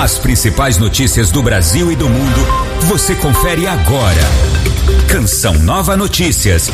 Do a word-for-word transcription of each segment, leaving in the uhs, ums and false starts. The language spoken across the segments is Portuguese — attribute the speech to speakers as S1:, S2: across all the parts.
S1: As principais notícias do Brasil e do mundo, você confere agora. Canção Nova Notícias.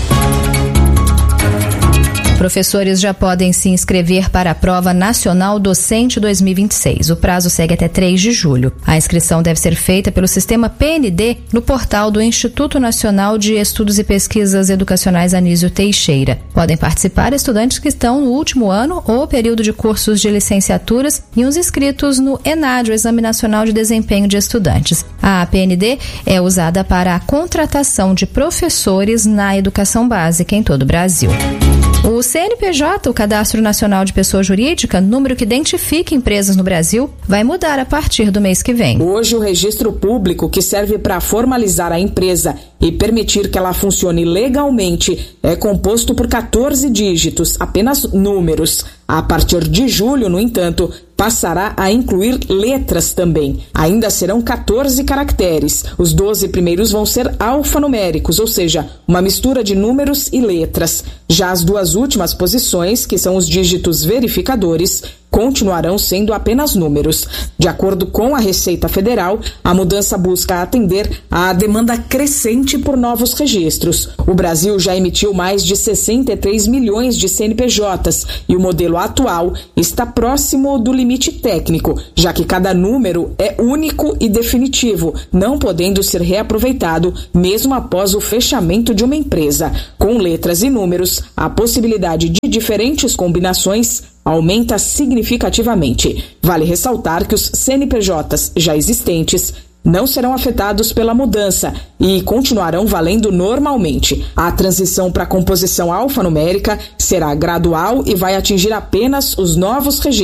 S2: Professores já podem se inscrever para a Prova Nacional Docente dois mil e vinte e seis. O prazo segue até três de julho. A inscrição deve ser feita pelo sistema P N D no portal do Instituto Nacional de Estudos e Pesquisas Educacionais Anísio Teixeira. Podem participar estudantes que estão no último ano ou período de cursos de licenciaturas e os inscritos no ENAD, o Exame Nacional de Desempenho de Estudantes. A P N D é usada para a contratação de professores na educação básica em todo o Brasil. O C N P J, o Cadastro Nacional de Pessoa Jurídica, número que identifica empresas no Brasil, vai mudar a partir do mês que vem.
S3: Hoje, o registro público, que serve para formalizar a empresa e permitir que ela funcione legalmente, é composto por quatorze dígitos, apenas números. A partir de julho, no entanto, passará a incluir letras também. Ainda serão quatorze caracteres. Os doze primeiros vão ser alfanuméricos, ou seja, uma mistura de números e letras. Já as duas últimas posições, que são os dígitos verificadores, continuarão sendo apenas números. De acordo com a Receita Federal, a mudança busca atender à demanda crescente por novos registros. O Brasil já emitiu mais de sessenta e três milhões de C N P Js e o modelo atual está próximo do limite técnico, já que cada número é único e definitivo, não podendo ser reaproveitado mesmo após o fechamento de uma empresa. Com letras e números, a possibilidade de diferentes combinações aumenta significativamente. Vale ressaltar que os C N P Js já existentes não serão afetados pela mudança e continuarão valendo normalmente. A transição para a composição alfanumérica será gradual e vai atingir apenas os novos registros